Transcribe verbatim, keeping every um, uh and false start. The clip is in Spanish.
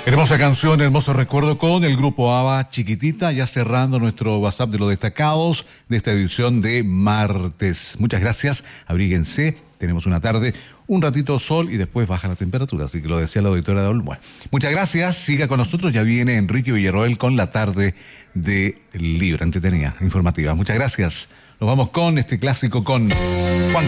Hermosa canción, hermoso recuerdo con el grupo ABBA, Chiquitita, ya cerrando nuestro WhatsApp de los destacados de esta edición de martes. Muchas gracias, abríguense, tenemos una tarde, un ratito sol y después baja la temperatura, así que lo decía la auditora de Olmué. Muchas gracias, siga con nosotros, ya viene Enrique Villarroel con la tarde de Libra, entretenida, informativa. Muchas gracias, nos vamos con este clásico con Juan